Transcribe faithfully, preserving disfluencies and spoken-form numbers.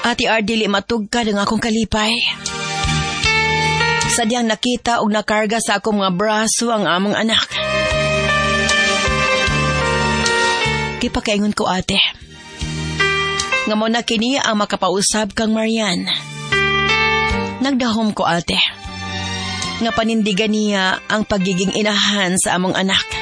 Ati R, dili matugkad ang akong kalipay. Sadyang nakita og nakarga sa akong mga braso ang among anak. Di pa kaingon ko, ate. Nga mo na kini ang makapausab kang Marian. Nagdahom ko, ate. Nga panindigan niya ang pagiging inahan sa among anak.